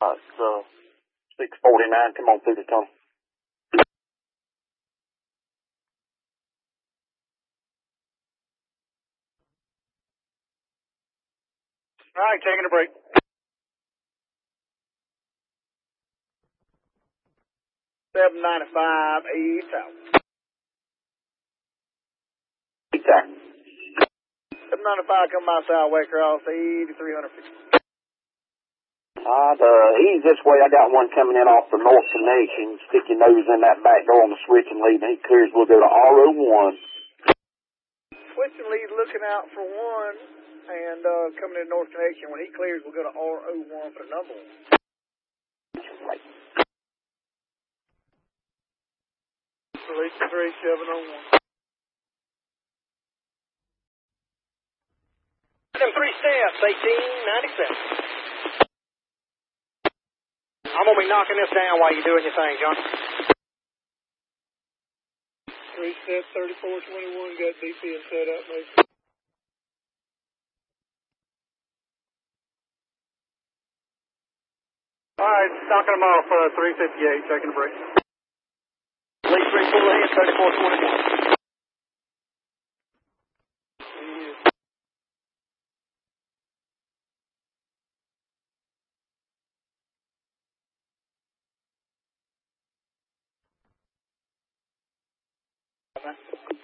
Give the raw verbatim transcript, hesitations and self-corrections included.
Uh, it's uh, six forty-nine. Come on through the tunnel. All right, taking a break. seven ninety-five, eight tower. eight tower. seven ninety-five, come by Southway Cross, eighty-three hundred feet. Uh, the, he's this way. I got one coming in off the north connection. Stick your nose in that back door on the switch and lead. He clears. We'll go to R O one. Switch and lead looking out for one. And uh, coming in north connection. When he clears, we'll go to R O one for the number one. Right. Release three seven oh one. Three steps, eighteen ninety-seven. I'm going to be knocking this down while you're doing your thing, John. Three steps, thirty-four twenty-one, got D P and set up, maybe. All right, knocking them off, uh, three fifty-eight, taking a break. Lead three full in, thirty-four twenty-one. Okay.